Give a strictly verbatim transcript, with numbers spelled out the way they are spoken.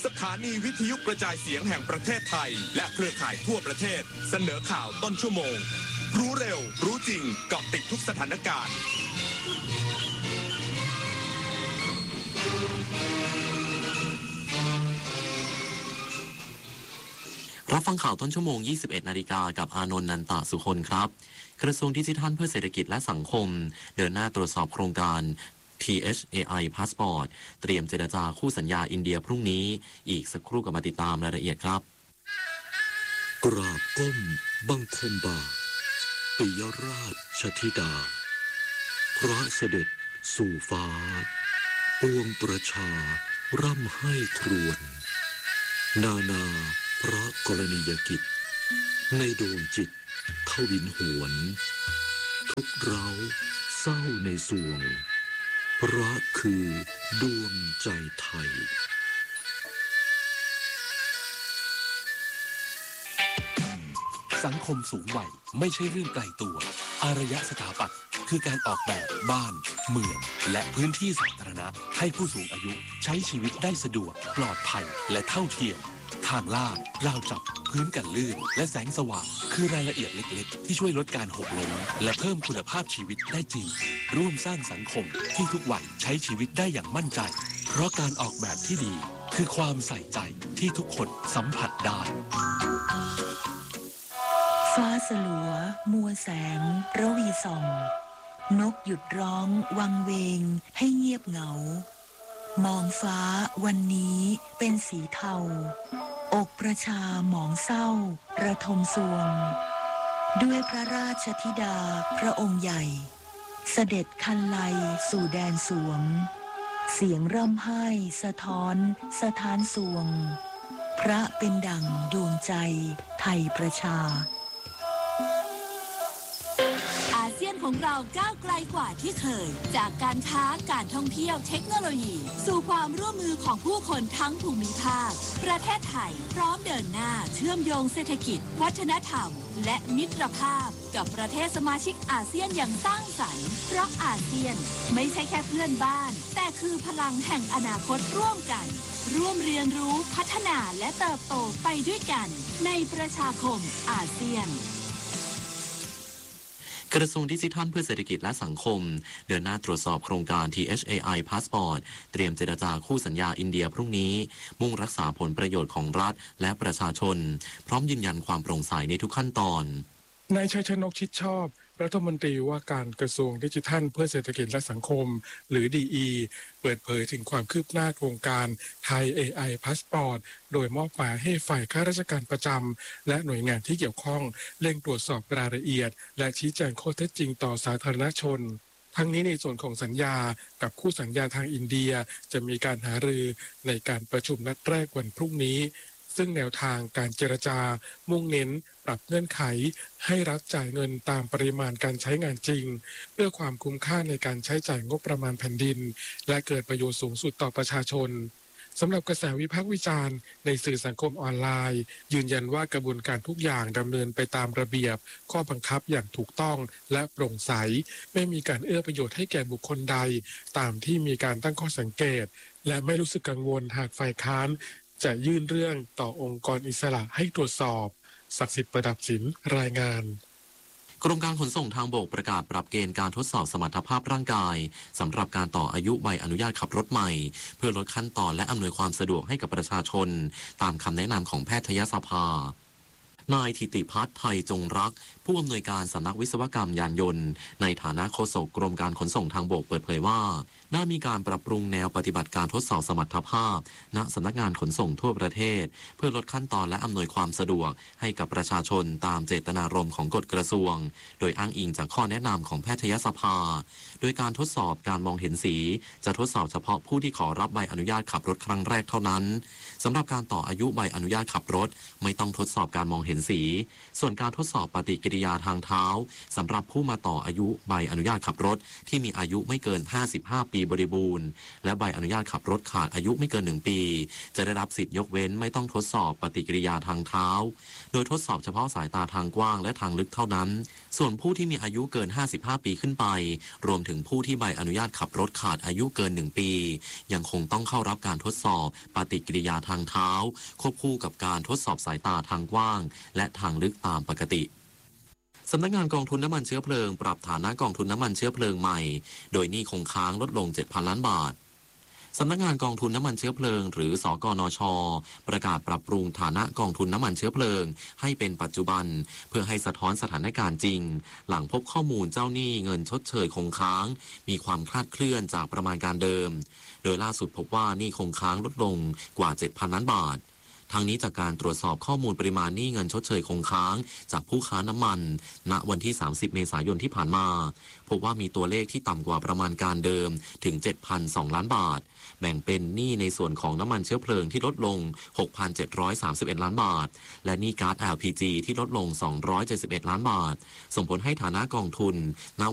สถานีวิทยุกระจายเสียงแห่งประเทศไทยและเครือข่ายทั่วประเทศเสนอข่าวต้นชั่วโมงรู้เร็วรู้จริงเกาะติดทุกสถานการณ์รับฟังข่าวต้นชั่วโมง ยี่สิบเอ็ด นาฬิกากับอานนท์ นันตะสุคนครับกระทรวงดิจิทัลเพื่อเศรษฐกิจและสังคมเดินหน้าตรวจสอบโครงการ ที เอช เอ ไอ Passport เตรียมเจรจาคู่สัญญาอินเดียพรุ่งนี้อีกสักครู่กับมาติดตามรายละเอียดครับกราบก้มบังคมบาทปิยราชธิดาพระเสด็จสู่ฟ้าปวงประชาร่ำให้ครวญนานาพระกรณียกิจในดวงจิตทวินหวนทุกเราเศร้าในสวงพระคือดวงใจไทยสังคมสูงวัยไม่ใช่เรื่องไกลตัวอารยสถาปัตย์คือการออกแบบบ้านเมืองและพื้นที่สาธารณะให้ผู้สูงอายุใช้ชีวิตได้สะดวกปลอดภัยและเท่าเทียมทางลาดราวจับพื้นกันลื่นและแสงสว่างคือรายละเอียดเล็กๆที่ช่วยลดการหกล้มและเพิ่มคุณภาพชีวิตได้จริงร่วมสร้างสังคมที่ทุกวัยใช้ชีวิตได้อย่างมั่นใจเพราะการออกแบบที่ดีคือความใส่ใจที่ทุกคนสัมผัสได้ฟ้าสลัวมัวแสงระวีส่องนกหยุดร้องวังเวงให้เงียบเหงามองฟ้าวันนี้เป็นสีเทาอกประชาหมองเศร้าระทมสวงด้วยพระราชธิดาพระองค์ใหญ่เสด็จคันไลสู่แดนสวงเสียงร่ำไห้สะท้อนสะท้านสวงพระเป็นดั่งดวงใจไทยประชาอาเซียนของเราก้าวไกลกว่าที่เคยจากการค้าการท่องเที่ยวเทคโนโลยีสู่ความร่วมมือของผู้คนทั้งภูมิภาคประเทศไทยพร้อมเดินหน้าเชื่อมโยงเศรษฐกิจวัฒนธรรมและมิตรภาพกับประเทศสมาชิกอาเซียนอย่างสร้างสรรค์เพราะอาเซียนไม่ใช่แค่เพื่อนบ้านแต่คือพลังแห่งอนาคตร่วมกันร่วมเรียนรู้พัฒนาและเติบโตไปด้วยกันในประชาคมอาเซียนกระทรวงดิจิทัลเพื่อเศรษฐกิจและสังคมเดินหน้าตรวจสอบโครงการ ที เอช เอ ไอ Passport เตรียมเจรจาคู่สัญญาอินเดียพรุ่งนี้มุ่งรักษาผลประโยชน์ของรัฐและประชาชนพร้อมยืนยันความโปร่งใสในทุกขั้นตอนนายชัยชนกชิดชอบรัฐมนตรีว่าการกระทรวงดิจิทัลเพื่อเศรษฐกิจและสังคมหรือ ดี อี เปิดเผยถึงความคืบหน้าโครงการไทย เอ ไอ Passport โดยมอบหมายให้ฝ่ายข้าราชการประจำและหน่วยงานที่เกี่ยวข้องเร่งตรวจสอบรายละเอียดและชี้แจงข้อเท็จจริงต่อสาธารณชนทั้งนี้ในส่วนของสัญญากับคู่สัญญาทางอินเดียจะมีการหารือในการประชุมนัดแรกวันพรุ่งนี้ซึ่งแนวทางการเจรจามุ่งเน้นปรับเงื่อนไขให้รัฐจ่ายเงินตามปริมาณการใช้งานจริงเพื่อความคุ้มค่าในการใช้จ่ายงบประมาณแผ่นดินและเกิดประโยชน์สูงสุดต่อประชาชนสำหรับกระแสวิพากษ์วิจารณ์ในสื่อสังคมออนไลน์ยืนยันว่ากระบวนการทุกอย่างดำเนินไปตามระเบียบข้อบังคับอย่างถูกต้องและโปร่งใสไม่มีการเอื้อประโยชน์ให้แก่บุคคลใดตามที่มีการตั้งข้อสังเกตและไม่รู้สึกกังวลหากฝ่ายค้านจะยื่นเรื่องต่อองค์กรอิสระให้ตรวจสอบศักดิ์สิทธิ์ประดับศิลป์รายงานกรมการขนส่งทางบกประกาศปรับเกณฑ์การทดสอบสมรรถภาพร่างกายสำหรับการต่ออายุใบอนุญาตขับรถใหม่เพื่อลดขั้นตอนและอำนวยความสะดวกให้กับประชาชนตามคำแนะนำของแพทยสภานายธิติพัฒน์ไทยจงรักผู้อำนวยการสำนักวิศวกรรมยานยนต์ในฐานะโฆษกกรมการขนส่งทางบกเปิดเผยว่าได้มีการปรับปรุงแนวปฏิบัติการทดสอบสมรรถภาพณสำนักงานขนส่งทั่วประเทศเพื่อลดขั้นตอนและอำนวยความสะดวกให้กับประชาชนตามเจตนารมณ์ของกฎกระทรวงโดยอ้างอิงจากข้อแนะนำของแพทยสภาโดยการทดสอบการมองเห็นสีจะทดสอบเฉพาะผู้ที่ขอรับใบอนุญาตขับรถครั้งแรกเท่านั้นสำหรับการต่ออายุใบอนุญาตขับรถไม่ต้องทดสอบการมองเห็นสีส่วนการทดสอบปฏิกิริยาทางเท้าสำหรับผู้มาต่ออายุใบอนุญาตขับรถที่มีอายุไม่เกินห้าสิบห้าปีบริบูรณ์และใบอนุญาตขับรถขาดอายุไม่เกินหนึ่งปีจะได้รับสิทธิยกเว้นไม่ต้องทดสอบปฏิกิริยาทางเท้าโดยทดสอบเฉพาะสายตาทางกว้างและทางลึกเท่านั้นส่วนผู้ที่มีอายุเกินห้าสิบห้าปีขึ้นไปรวมถึงผู้ที่ใบอนุญาตขับรถขาดอายุเกินหนึ่งปียังคงต้องเข้ารับการทดสอบปฏิกิริยาทางเท้าควบคู่กับการทดสอบสายตาทางกว้างและทางลึกตามปกติสำนักงานกองทุนน้ำมันเชื้อเพลิงปรับฐานะกองทุนน้ำมันเชื้อเพลิงใหม่โดยหนี้คงค้างลดลง เจ็ดพัน ล้านบาทสำนักงานกองทุนน้ำมันเชื้อเพลิงหรือสกนช.ประกาศปรับปรุงฐานะกองทุนน้ำมันเชื้อเพลิงให้เป็นปัจจุบันเพื่อให้สะท้อนสถานการณ์จริงหลังพบข้อมูลเจ้าหนี้เงินชดเชยคงค้างมีความคลาดเคลื่อนจากประมาณการเดิมโดยล่าสุดพบว่าหนี้คงค้างลดลงกว่า เจ็ดพัน ล้านบาททางนี้จากการตรวจสอบข้อมูลปริมาณหนี้เงินชดเชยคงค้างจากผู้ค้าน้ำมันณวันที่สามสิบเมษายนที่ผ่านมาพบว่ามีตัวเลขที่ต่ำกว่าประมาณการเดิมถึง เจ็ดพันสอง ล้านบาทแบ่งเป็นหนี้ในส่วนของน้ำมันเชื้อเพลิงที่ลดลง หกพันเจ็ดร้อยสามสิบเอ็ด ล้านบาทและหนี้ก๊าซ แอล พี จี ที่ลดลง สองร้อยเจ็ดสิบเอ็ด ล้านบาทส่งผลให้ฐานะกองทุนณ